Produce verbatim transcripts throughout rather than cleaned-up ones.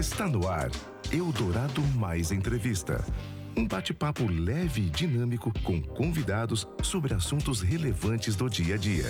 Está no ar, Eldorado Mais Entrevista. Um bate-papo leve e dinâmico com convidados sobre assuntos relevantes do dia a dia.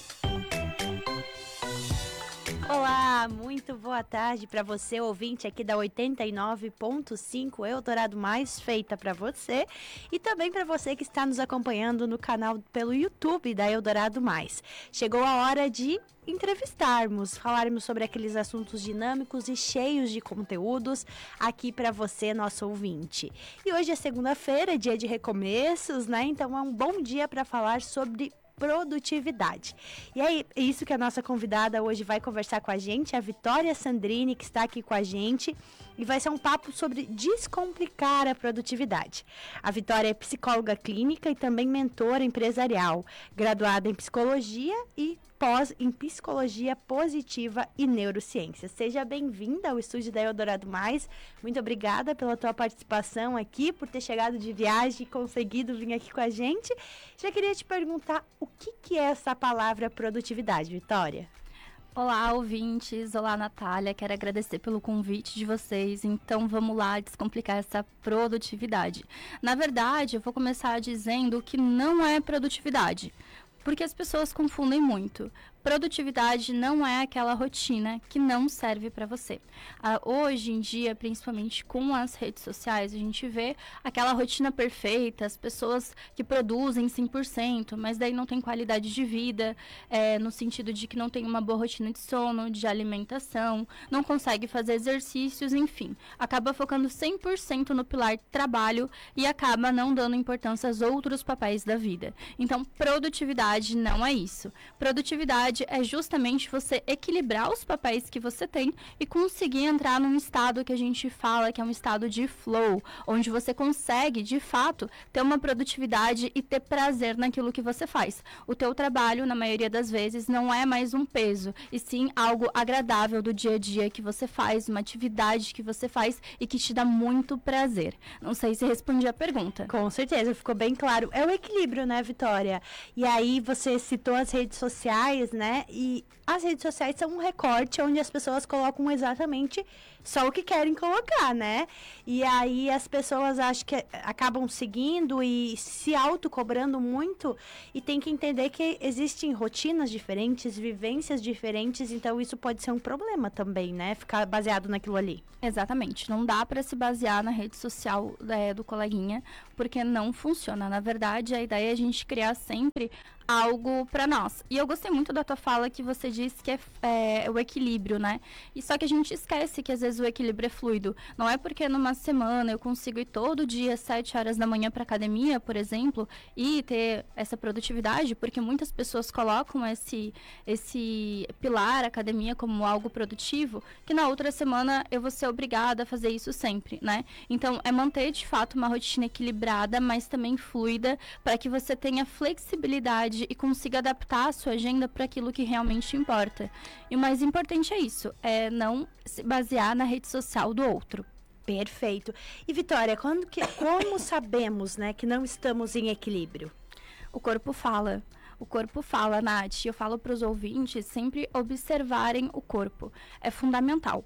Olá, muito boa tarde para você, ouvinte aqui da oitenta e nove ponto cinco Eldorado Mais, feita para você, e também para você que está nos acompanhando no canal pelo YouTube da Eldorado Mais. Chegou a hora de entrevistarmos, falarmos sobre aqueles assuntos dinâmicos e cheios de conteúdos aqui para você, nosso ouvinte. E hoje é segunda-feira, dia de recomeços, né? Então é um bom dia para falar sobre produtividade. E é isso que a nossa convidada hoje vai conversar com a gente, a Vitória Sandrini, que está aqui com a gente, e vai ser um papo sobre descomplicar a produtividade. A Vitória é psicóloga clínica e também mentora empresarial, graduada em psicologia e pós em psicologia positiva e neurociência. Seja bem-vinda ao estúdio da Eldorado Mais. Muito obrigada pela tua participação aqui, por ter chegado de viagem e conseguido vir aqui com a gente. Já queria te perguntar o que, que é essa palavra produtividade, Vitória? Olá, ouvintes. Olá, Natália. Quero agradecer pelo convite de vocês. Então, vamos lá descomplicar essa produtividade. Na verdade, eu vou começar dizendo que não é produtividade, porque as pessoas confundem muito. Produtividade não é aquela rotina que não serve para você. Ah, hoje em dia, principalmente com as redes sociais, a gente vê aquela rotina perfeita, as pessoas que produzem cem por cento, mas daí não tem qualidade de vida, é, no sentido de que não tem uma boa rotina de sono, de alimentação, não consegue fazer exercícios, enfim. Acaba focando cem por cento no pilar trabalho e acaba não dando importância aos outros papéis da vida. Então, produtividade não é isso. Produtividade é justamente você equilibrar os papéis que você tem e conseguir entrar num estado que a gente fala que é um estado de flow, onde você consegue, de fato, ter uma produtividade e ter prazer naquilo que você faz. O teu trabalho, na maioria das vezes, não é mais um peso, e sim algo agradável do dia a dia que você faz, uma atividade que você faz e que te dá muito prazer. Não sei se respondi a pergunta. Com certeza, ficou bem claro. É o equilíbrio, né, Vitória? E aí você citou as redes sociais, né? E as redes sociais são um recorte onde as pessoas colocam exatamente só o que querem colocar, né? E aí as pessoas acho que acabam seguindo e se autocobrando muito, e tem que entender que existem rotinas diferentes, vivências diferentes, então isso pode ser um problema também, né? Ficar baseado naquilo ali. Exatamente, não dá para se basear na rede social é, do coleguinha, porque não funciona. Na verdade, a ideia é a gente criar sempre algo para nós. E eu gostei muito da tua fala que você disse que é, é o equilíbrio, né? E só que a gente esquece que às vezes o equilíbrio é fluido. Não é porque numa semana eu consigo ir todo dia às sete horas da manhã para academia, por exemplo, e ter essa produtividade, porque muitas pessoas colocam esse, esse pilar academia como algo produtivo, que na outra semana eu vou ser obrigada a fazer isso sempre, né? Então, é manter de fato uma rotina equilibrada, mas também fluida, para que você tenha flexibilidade e consiga adaptar a sua agenda para aquilo que realmente importa. E o mais importante é isso, é não se basear na rede social do outro. Perfeito. E Vitória, quando que, como sabemos, né, que não estamos em equilíbrio? O corpo fala. O corpo fala, Nath. Eu falo para os ouvintes sempre observarem o corpo. É fundamental.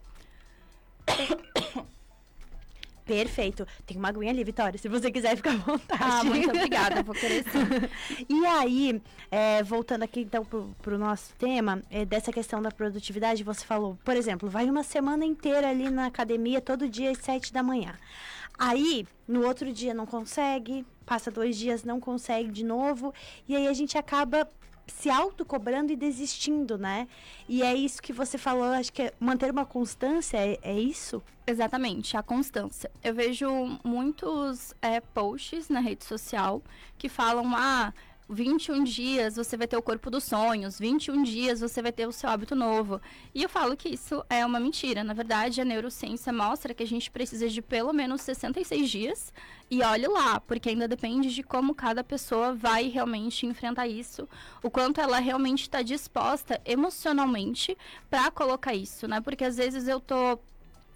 Perfeito. Tem uma aguinha ali, Vitória, se você quiser ficar à vontade. Ah, muito obrigada, vou querer sim. E aí, é, voltando aqui então pro, pro nosso tema, é, dessa questão da produtividade, você falou, por exemplo, vai uma semana inteira ali na academia, todo dia às sete da manhã. Aí, no outro dia não consegue, passa dois dias, não consegue de novo, e aí a gente acaba se autocobrando e desistindo, né? E é isso que você falou, acho que é manter uma constância, é, é isso? Exatamente, a constância. Eu vejo muitos é, posts na rede social que falam, ah, vinte e um dias você vai ter o corpo dos sonhos, vinte e um dias você vai ter o seu hábito novo. E eu falo que isso é uma mentira. Na verdade, a neurociência mostra que a gente precisa de pelo menos sessenta e seis dias. E olhe lá, porque ainda depende de como cada pessoa vai realmente enfrentar isso, o quanto ela realmente está disposta emocionalmente para colocar isso, né? Porque às vezes eu tô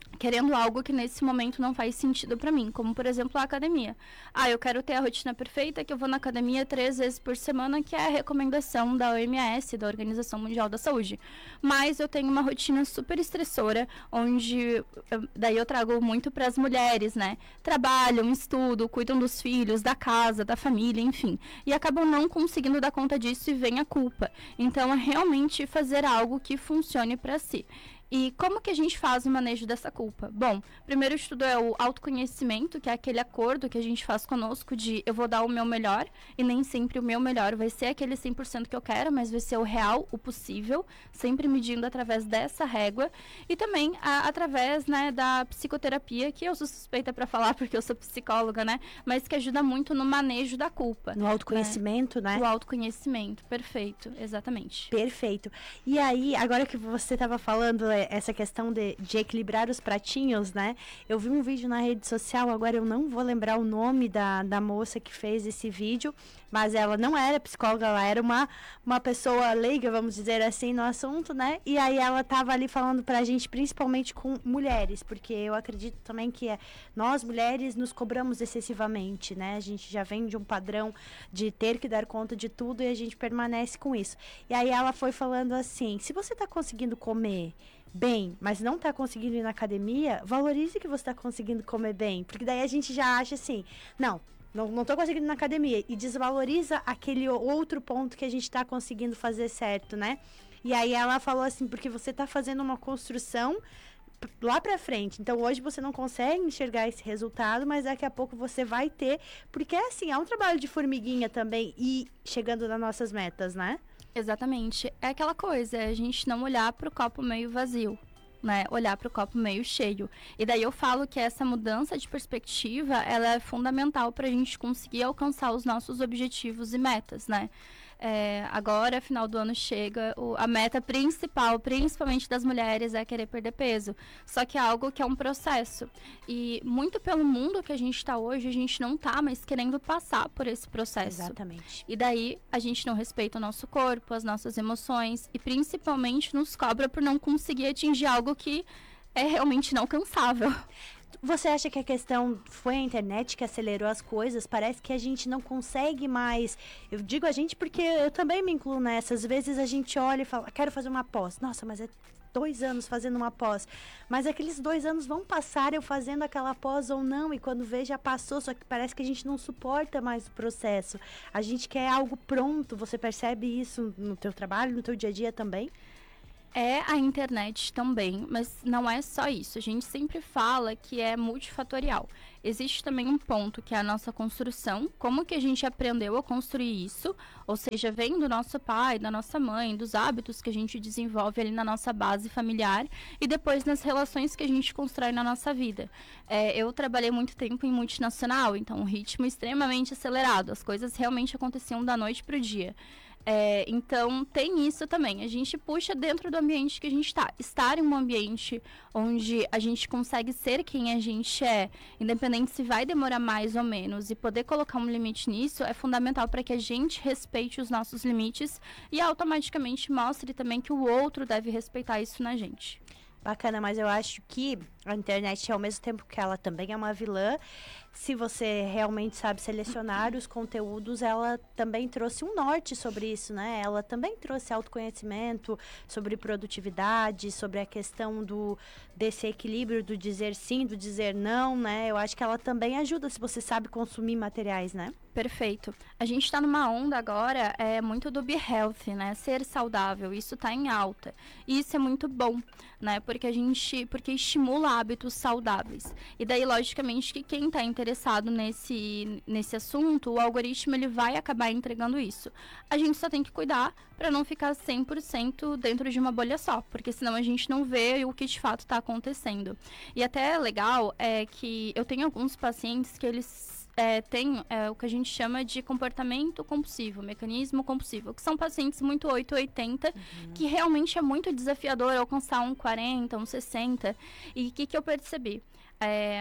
querendo algo que nesse momento não faz sentido para mim, como por exemplo a academia. Ah, eu quero ter a rotina perfeita, que eu vou na academia três vezes por semana, que é a recomendação da O M S, da Organização Mundial da Saúde. Mas eu tenho uma rotina super estressora, onde eu, daí eu trago muito para as mulheres, né? Trabalham, estudam, cuidam dos filhos, da casa, da família, enfim. E acabam não conseguindo dar conta disso e vem a culpa. Então é realmente fazer algo que funcione para si. E como que a gente faz o manejo dessa culpa? Bom, primeiro estudo é o autoconhecimento, que é aquele acordo que a gente faz conosco de eu vou dar o meu melhor, e nem sempre o meu melhor vai ser aquele cem por cento que eu quero, mas vai ser o real, o possível, sempre medindo através dessa régua. E também a, através, né, da psicoterapia, que eu sou suspeita para falar porque eu sou psicóloga, né, mas que ajuda muito no manejo da culpa. No autoconhecimento, né? né? O autoconhecimento, perfeito, exatamente. Perfeito. E aí, agora que você estava falando essa questão de, de equilibrar os pratinhos, né? Eu vi um vídeo na rede social, agora eu não vou lembrar o nome da, da moça que fez esse vídeo, mas ela não era psicóloga, ela era uma, uma pessoa leiga, vamos dizer assim, no assunto, né? E aí ela estava ali falando pra gente, principalmente com mulheres, porque eu acredito também que é, nós mulheres nos cobramos excessivamente, né? A gente já vem de um padrão de ter que dar conta de tudo e a gente permanece com isso. E aí ela foi falando assim, se você tá conseguindo comer bem, mas não tá conseguindo ir na academia, valorize que você tá conseguindo comer bem, porque daí a gente já acha assim, não, não, não tô conseguindo ir na academia, e desvaloriza aquele outro ponto que a gente tá conseguindo fazer certo, né? E aí ela falou assim, porque você tá fazendo uma construção lá pra frente, então hoje você não consegue enxergar esse resultado, mas daqui a pouco você vai ter, porque assim, é um trabalho de formiguinha também, e chegando nas nossas metas, né? Exatamente. É aquela coisa, é a gente não olhar para o copo meio vazio, né? Olhar para o copo meio cheio. E daí eu falo que essa mudança de perspectiva, ela é fundamental para a gente conseguir alcançar os nossos objetivos e metas, né? É, agora, final do ano chega, o, a meta principal, principalmente das mulheres, é querer perder peso. Só que é algo que é um processo. E muito pelo mundo que a gente está hoje, a gente não está mais querendo passar por esse processo. Exatamente. E daí, a gente não respeita o nosso corpo, as nossas emoções, e principalmente nos cobra por não conseguir atingir algo que é realmente inalcançável. Você acha que a questão foi a internet que acelerou as coisas? Parece que a gente não consegue mais. Eu digo a gente porque eu também me incluo nessa. Às vezes a gente olha e fala, quero fazer uma pós. Nossa, mas é dois anos fazendo uma pós. Mas aqueles dois anos vão passar eu fazendo aquela pós ou não. E quando vê, já passou. Só que parece que a gente não suporta mais o processo. A gente quer algo pronto. Você percebe isso no teu trabalho, no teu dia a dia também? É a internet também, mas não é só isso. A gente sempre fala que é multifatorial. Existe também um ponto que é a nossa construção, como que a gente aprendeu a construir isso, ou seja, vem do nosso pai, da nossa mãe, dos hábitos que a gente desenvolve ali na nossa base familiar e depois nas relações que a gente constrói na nossa vida. É, eu trabalhei muito tempo em multinacional, então um ritmo extremamente acelerado, as coisas realmente aconteciam da noite para o dia. É, então, tem isso também. A gente puxa dentro do ambiente que a gente está. Estar em um ambiente onde a gente consegue ser quem a gente é, independente se vai demorar mais ou menos, e poder colocar um limite nisso é fundamental para que a gente respeite os nossos limites e automaticamente mostre também que o outro deve respeitar isso na gente. Bacana, mas eu acho que a internet, ao mesmo tempo que ela também é uma vilã, se você realmente sabe selecionar os conteúdos, ela também trouxe um norte sobre isso, né? Ela também trouxe autoconhecimento, sobre produtividade, sobre a questão do, desse equilíbrio do dizer sim, do dizer não, né? Eu acho que ela também ajuda se você sabe consumir materiais, né? Perfeito. A gente está numa onda agora, é muito do be healthy, né? Ser saudável, isso está em alta. E isso é muito bom, né? Porque a gente, porque estimula hábitos saudáveis. E daí, logicamente, que quem está interessado nesse, nesse assunto, o algoritmo ele vai acabar entregando isso. A gente só tem que cuidar para não ficar cem por cento dentro de uma bolha só, porque senão a gente não vê o que de fato está acontecendo. E até legal é que eu tenho alguns pacientes que eles É, tem é, o que a gente chama de comportamento compulsivo, mecanismo compulsivo, que são pacientes muito oito ou oitenta, uhum. que realmente é muito desafiador alcançar um quarenta, um sessenta. E o que, que eu percebi? É,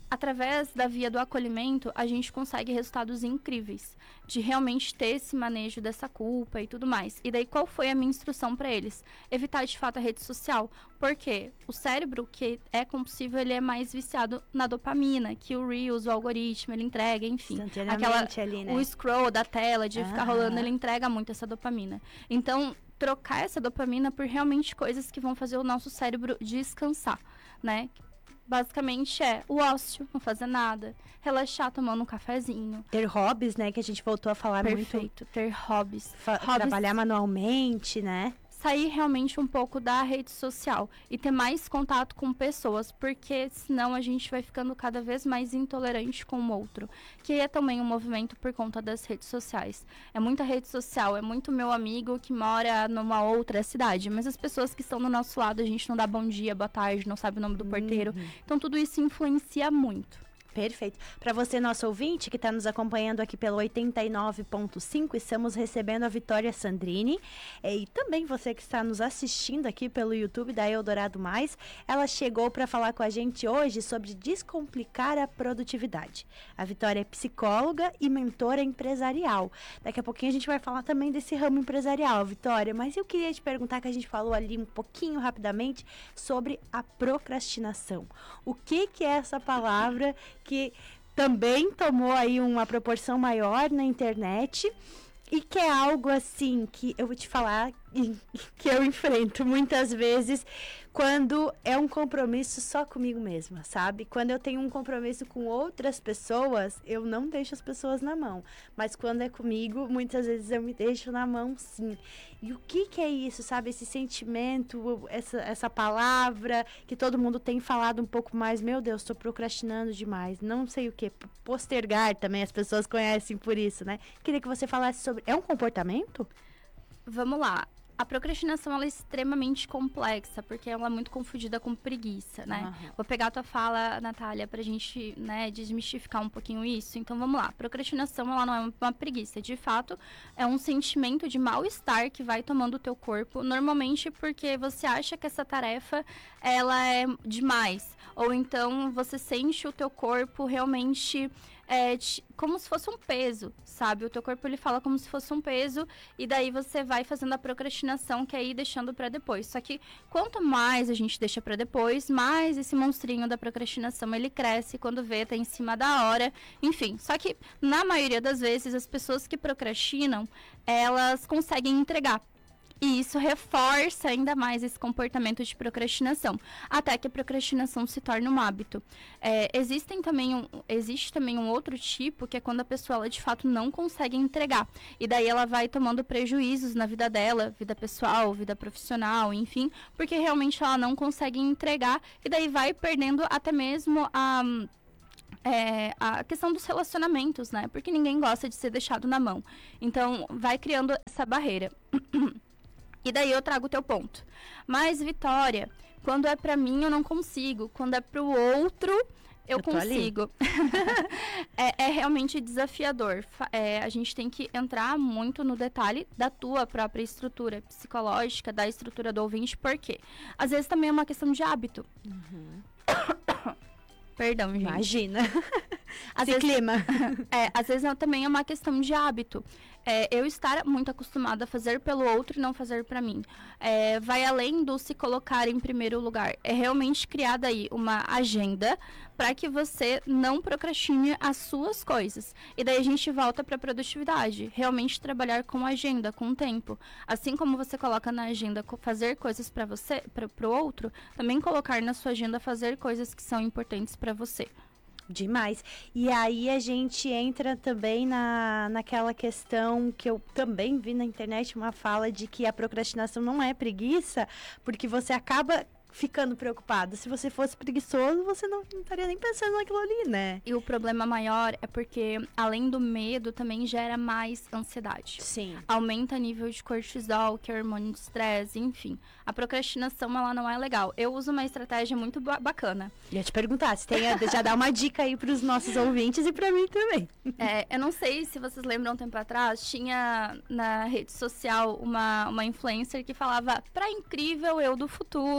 através da via do acolhimento, a gente consegue resultados incríveis, de realmente ter esse manejo dessa culpa e tudo mais. E daí, qual foi a minha instrução para eles? Evitar, de fato, a rede social. Porque o cérebro, que é compulsivo, ele é mais viciado na dopamina, que o Reels, o algoritmo, ele entrega, enfim. Aquela, ali, né? O scroll da tela, de ah. ficar rolando, ele entrega muito essa dopamina. Então, trocar essa dopamina por realmente coisas que vão fazer o nosso cérebro descansar, né? Basicamente é o ócio, não fazer nada, relaxar tomando um cafezinho. Ter hobbies, né, que a gente voltou a falar muito. Perfeito, ter hobbies. Fa- hobbies. Trabalhar manualmente, né? Sair realmente um pouco da rede social e ter mais contato com pessoas, porque senão a gente vai ficando cada vez mais intolerante com o outro, que é também um movimento por conta das redes sociais. É muita rede social, é muito meu amigo que mora numa outra cidade, mas as pessoas que estão do nosso lado, a gente não dá bom dia, boa tarde, não sabe o nome do porteiro, Uhum. então tudo isso influencia muito. Perfeito. Para você, nosso ouvinte, que está nos acompanhando aqui pelo oitenta e nove ponto cinco, estamos recebendo a Vitória Sandrini. E também você que está nos assistindo aqui pelo YouTube da Eldorado Mais, ela chegou para falar com a gente hoje sobre descomplicar a produtividade. A Vitória é psicóloga e mentora empresarial. Daqui a pouquinho a gente vai falar também desse ramo empresarial, Vitória. Mas eu queria te perguntar, que a gente falou ali um pouquinho rapidamente sobre a procrastinação. O que, que é essa palavra que também tomou aí uma proporção maior na internet e que é algo assim que eu vou te falar que eu enfrento muitas vezes quando é um compromisso só comigo mesma, sabe? Quando eu tenho um compromisso com outras pessoas, eu não deixo as pessoas na mão. Mas quando é comigo, muitas vezes eu me deixo na mão, sim. E o que que é isso, sabe? Esse sentimento, essa, essa palavra que todo mundo tem falado um pouco mais. Meu Deus, estou procrastinando demais. Não sei o que. Postergar também, as pessoas conhecem por isso, né? Queria que você falasse sobre... É um comportamento? Vamos lá. A procrastinação, ela é extremamente complexa, porque ela é muito confundida com preguiça, né? Uhum. Vou pegar a tua fala, Natália, pra gente, né, desmistificar um pouquinho isso. Então, vamos lá. Procrastinação, ela não é uma preguiça. De fato, é um sentimento de mal-estar que vai tomando o teu corpo, normalmente porque você acha que essa tarefa, ela é demais. Ou então, você sente o teu corpo realmente... É, como se fosse um peso, sabe? O teu corpo, ele fala como se fosse um peso, e daí você vai fazendo a procrastinação, que é ir deixando para depois. Só que quanto mais a gente deixa para depois, mais esse monstrinho da procrastinação, ele cresce, quando vê, tá em cima da hora, enfim. Só que, na maioria das vezes, as pessoas que procrastinam, elas conseguem entregar. E isso reforça ainda mais esse comportamento de procrastinação, até que a procrastinação se torne um hábito. É, existem também um, existe também um outro tipo, que é quando a pessoa, ela, de fato, não consegue entregar. E daí ela vai tomando prejuízos na vida dela, vida pessoal, vida profissional, enfim, porque realmente ela não consegue entregar, e daí vai perdendo até mesmo a... É, a questão dos relacionamentos, né? Porque ninguém gosta de ser deixado na mão. Então, vai criando essa barreira. E daí eu trago o teu ponto. Mas, Vitória, quando é pra mim, eu não consigo. Quando é pro outro, eu, eu consigo. é, é realmente desafiador. É, a gente tem que entrar muito no detalhe da tua própria estrutura psicológica, da estrutura do ouvinte, porque às vezes também é uma questão de hábito. Uhum. Perdão, gente. Imagina. Às Esse vezes, clima. É, às vezes também é uma questão de hábito. É, eu estar muito acostumada a fazer pelo outro e não fazer para mim. É, vai além do se colocar em primeiro lugar. É realmente criada aí uma agenda para que você não procrastine as suas coisas. E daí a gente volta para a produtividade. Realmente trabalhar com agenda, com tempo. Assim como você coloca na agenda fazer coisas para você, para o outro, também colocar na sua agenda fazer coisas que são importantes para você. Demais. E aí a gente entra também na, naquela questão que eu também vi na internet, uma fala de que a procrastinação não é preguiça, porque você acaba ficando preocupado. Se você fosse preguiçoso, você não, não estaria nem pensando naquilo ali, né? E o problema maior é porque, além do medo, também gera mais ansiedade. Sim. Aumenta o nível de cortisol, que é hormônio de estresse, enfim. A procrastinação, ela não é legal. Eu uso uma estratégia muito ba- bacana. Ia te perguntar, se tem, já dá uma dica aí para os nossos ouvintes e para mim também. É, eu não sei se vocês lembram, um tempo atrás, tinha na rede social uma, uma influencer que falava pra incrível eu do futuro.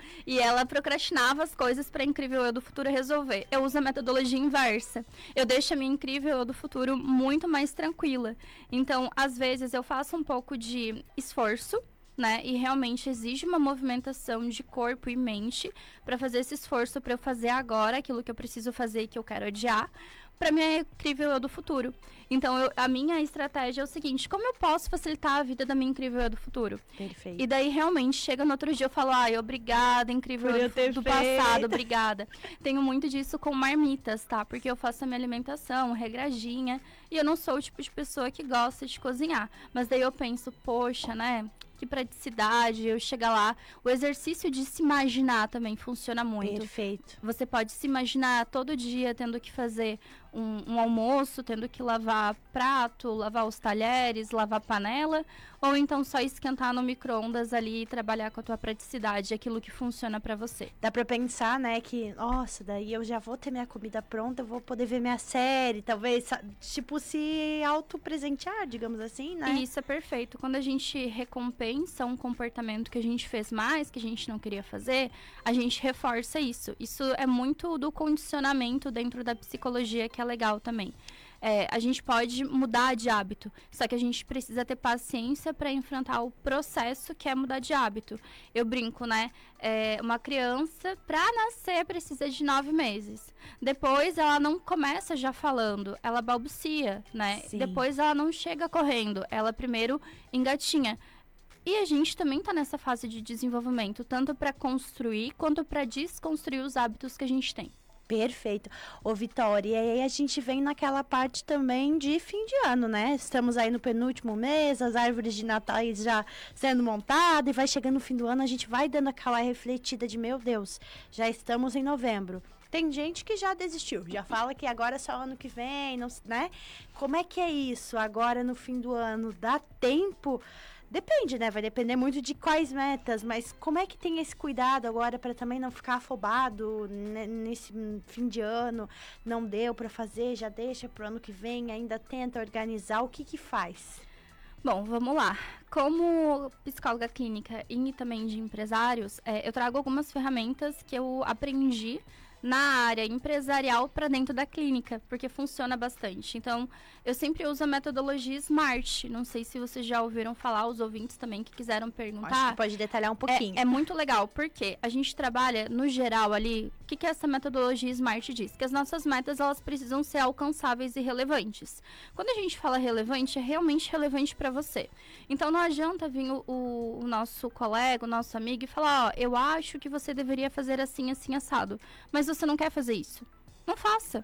E ela procrastinava as coisas para a Incrível Eu do Futuro resolver. Eu uso a metodologia inversa. Eu deixo a minha Incrível Eu do Futuro muito mais tranquila. Então, às vezes, eu faço um pouco de esforço, né? E realmente exige uma movimentação de corpo e mente para fazer esse esforço para eu fazer agora aquilo que eu preciso fazer e que eu quero adiar para minha Incrível Eu do Futuro. Então, eu, a minha estratégia é o seguinte: como eu posso facilitar a vida da minha Incrível Eu do Futuro? Perfeito. E daí, realmente, chega no outro dia, eu falo, ai, obrigada, Incrível Eu do, do passado, obrigada. Tenho muito disso com marmitas, tá? Porque eu faço a minha alimentação regradinha e eu não sou o tipo de pessoa que gosta de cozinhar. Mas daí eu penso, poxa, né? Que praticidade, eu chegar lá. O exercício de se imaginar também funciona muito. Perfeito. Você pode se imaginar todo dia tendo que fazer um, um almoço, tendo que lavar prato, lavar os talheres, lavar panela, ou então só esquentar no micro-ondas ali e trabalhar com a tua praticidade, aquilo que funciona pra você. Dá pra pensar, né, que, nossa, daí eu já vou ter minha comida pronta, eu vou poder ver minha série, talvez, tipo, se auto-presentear, digamos assim, né? Isso é perfeito. Quando a gente recompensa um comportamento que a gente fez mais, que a gente não queria fazer, a gente reforça isso. Isso é muito do condicionamento dentro da psicologia, que é legal também. É, a gente pode mudar de hábito, só que a gente precisa ter paciência para enfrentar o processo que é mudar de hábito. Eu brinco, né? É, uma criança, para nascer, precisa de nove meses. Depois, ela não começa já falando, ela balbucia, né? Sim. Depois, ela não chega correndo, ela primeiro engatinha. E a gente também está nessa fase de desenvolvimento, tanto para construir quanto para desconstruir os hábitos que a gente tem. Perfeito. Ô, Vitória, e aí a gente vem naquela parte também de fim de ano, né? Estamos aí no penúltimo mês, as árvores de Natal já sendo montadas, e vai chegando no fim do ano, a gente vai dando aquela refletida de, meu Deus, já estamos em novembro. Tem gente que já desistiu, já fala que agora é só ano que vem, não, né? Como é que é isso agora no fim do ano? Dá tempo? Depende, né? Vai depender muito de quais metas, mas como é que tem esse cuidado agora para também não ficar afobado nesse fim de ano? Não deu para fazer, já deixa pro ano que vem, ainda tenta organizar, o que que faz? Bom, vamos lá. Como psicóloga clínica e também de empresários, é, eu trago algumas ferramentas que eu aprendi na área empresarial para dentro da clínica, porque funciona bastante. Então, eu sempre uso a metodologia SMART. Não sei se vocês já ouviram falar, os ouvintes também que quiseram perguntar. Acho que pode detalhar um pouquinho. É, é muito legal, porque a gente trabalha, no geral, ali, o que, que essa metodologia SMART diz? Que as nossas metas, elas precisam ser alcançáveis e relevantes. Quando a gente fala relevante, é realmente relevante para você. Então, não adianta vir o, o, o nosso colega, o nosso amigo e falar, ó, eu acho que você deveria fazer assim, assim, assado. Mas você não quer fazer isso. Não faça.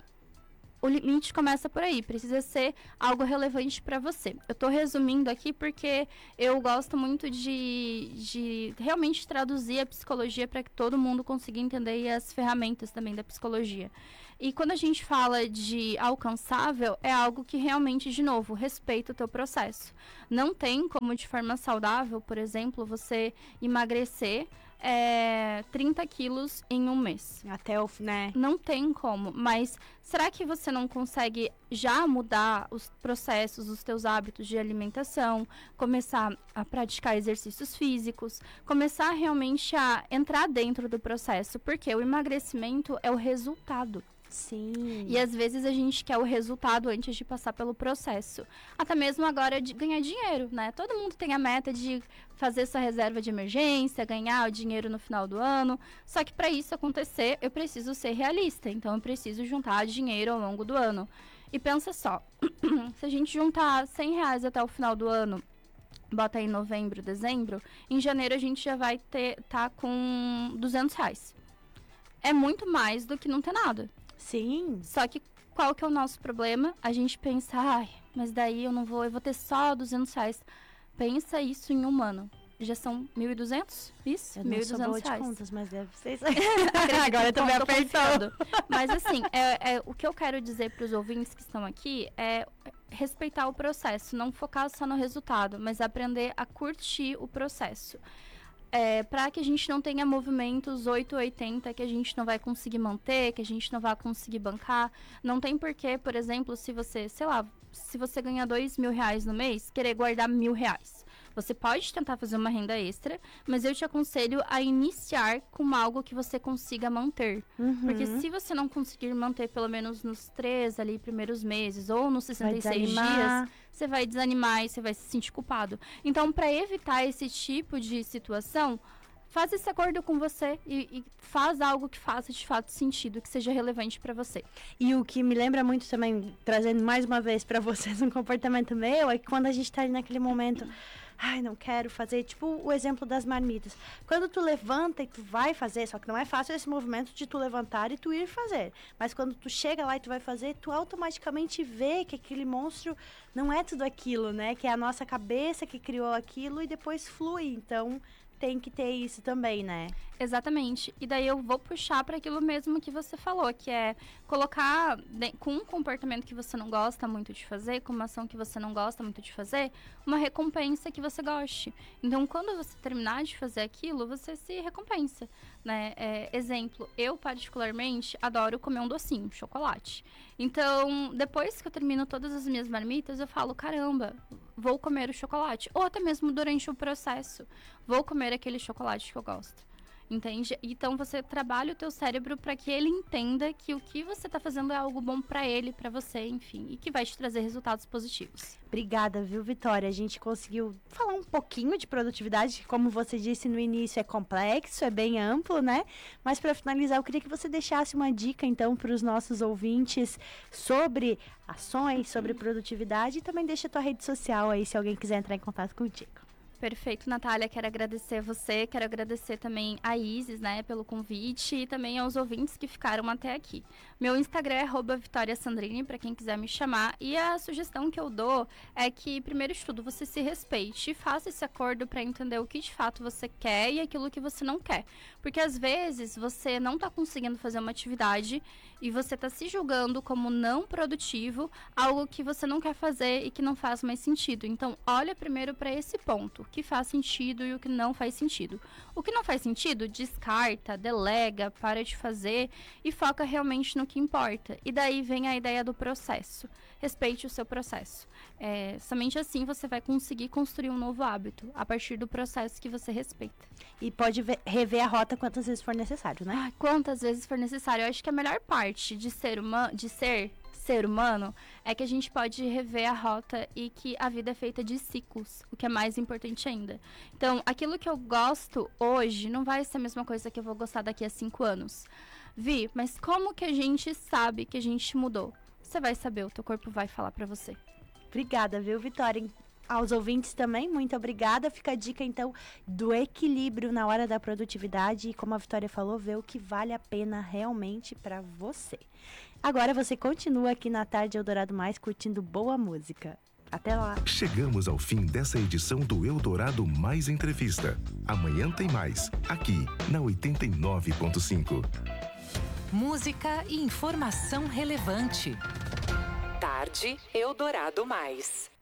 O limite começa por aí, precisa ser algo relevante para você. Eu tô resumindo aqui porque eu gosto muito de, de realmente traduzir a psicologia para que todo mundo consiga entender e as ferramentas também da psicologia. E quando a gente fala de alcançável, é algo que realmente, de novo, respeita o teu processo. Não tem como, de forma saudável, por exemplo, você emagrecer É, trinta quilos em um mês. Até o, né? Não tem como, mas será que você não consegue já mudar os processos, os teus hábitos de alimentação, começar a praticar exercícios físicos, começar realmente a entrar dentro do processo? Porque o emagrecimento é o resultado. Sim. E às vezes a gente quer o resultado antes de passar pelo processo. Até mesmo agora de ganhar dinheiro, né? Todo mundo tem a meta de fazer essa reserva de emergência, ganhar o dinheiro no final do ano. Só que para isso acontecer, eu preciso ser realista. Então eu preciso juntar dinheiro ao longo do ano. E pensa só, se a gente juntar cem reais até o final do ano, bota aí novembro, dezembro, em janeiro a gente já vai ter, tá com duzentos reais. É muito mais do que não ter nada. Sim. Só que qual que é o nosso problema? A gente pensa, ai, mas daí eu não vou, eu vou ter só duzentos reais. Pensa isso em um ano. Já são mil e duzentos? Isso? Eu mil não e sou boa duzentos de reais. contas, mas deve ser isso. Agora eu tô me Conta apertando. Mas assim, é, é, o que eu quero dizer para os ouvintes que estão aqui é respeitar o processo. Não focar só no resultado, mas aprender a curtir o processo. É, para que a gente não tenha movimentos oito ou oitenta que a gente não vai conseguir manter, que a gente não vai conseguir bancar. Não tem porquê, por exemplo, se você, sei lá, se você ganha dois mil reais no mês, querer guardar mil reais. Você pode tentar fazer uma renda extra, mas eu te aconselho a iniciar com algo que você consiga manter. Uhum. Porque se você não conseguir manter pelo menos nos três ali primeiros meses, ou nos sessenta e seis dias, você vai desanimar e você vai se sentir culpado. Então, para evitar esse tipo de situação, faz esse acordo com você e, e faz algo que faça de fato sentido, que seja relevante para você. E o que me lembra muito também, trazendo mais uma vez para vocês um comportamento meu, é que quando a gente tá ali naquele momento, ai, não quero fazer, tipo o exemplo das marmitas. Quando tu levanta e tu vai fazer, só que não é fácil esse movimento de tu levantar e tu ir fazer. Mas quando tu chega lá e tu vai fazer, tu automaticamente vê que aquele monstro não é tudo aquilo, né? Que é a nossa cabeça que criou aquilo e depois flui. Então, tem que ter isso também, né? Exatamente. E daí eu vou puxar para aquilo mesmo que você falou, que é colocar de, com um comportamento que você não gosta muito de fazer, com uma ação que você não gosta muito de fazer, uma recompensa que você goste. Então, quando você terminar de fazer aquilo, você se recompensa, né? É, exemplo, eu particularmente adoro comer um docinho, chocolate. Então, depois que eu termino todas as minhas marmitas, eu falo, caramba, vou comer o chocolate. Ou até mesmo durante o processo, vou comer aquele chocolate que eu gosto. Entende? Então você trabalha o teu cérebro para que ele entenda que o que você está fazendo é algo bom para ele, para você, enfim, e que vai te trazer resultados positivos. Obrigada, viu, Vitória? A gente conseguiu falar um pouquinho de produtividade, que, como você disse no início, é complexo, é bem amplo, né? Mas para finalizar, eu queria que você deixasse uma dica, então, para os nossos ouvintes sobre ações, sobre produtividade, e também deixa a tua rede social aí, se alguém quiser entrar em contato contigo. Perfeito, Natália, quero agradecer a você, quero agradecer também a Isis, né, pelo convite e também aos ouvintes que ficaram até aqui. Meu Instagram é arroba Vitória Sandrini, para quem quiser me chamar, e a sugestão que eu dou é que, primeiro de tudo, você se respeite e faça esse acordo para entender o que de fato você quer e aquilo que você não quer. Porque às vezes você não está conseguindo fazer uma atividade e você está se julgando como não produtivo, algo que você não quer fazer e que não faz mais sentido. Então, olha primeiro para esse ponto, o que faz sentido e o que não faz sentido. O que não faz sentido, descarta, delega, para de fazer e foca realmente no que importa. E daí vem a ideia do processo. Respeite o seu processo. É, somente assim você vai conseguir construir um novo hábito, a partir do processo que você respeita. E pode ver, rever a rota quantas vezes for necessário, né? Ah, quantas vezes for necessário. Eu acho que a melhor parte de ser humano, de ser ser humano, é que a gente pode rever a rota e que a vida é feita de ciclos, o que é mais importante ainda. Então, aquilo que eu gosto hoje não vai ser a mesma coisa que eu vou gostar daqui a cinco anos. Vi, mas como que a gente sabe que a gente mudou? Você vai saber, o teu corpo vai falar pra você. Obrigada, viu, Vitória? Aos ouvintes também, muito obrigada. Fica a dica, então, do equilíbrio na hora da produtividade e, como a Vitória falou, ver o que vale a pena realmente para você. Agora você continua aqui na Tarde Eldorado Mais, curtindo boa música. Até lá! Chegamos ao fim dessa edição do Eldorado Mais Entrevista. Amanhã tem mais, aqui na oitenta e nove ponto cinco. Música e informação relevante. Tarde Eldorado Mais.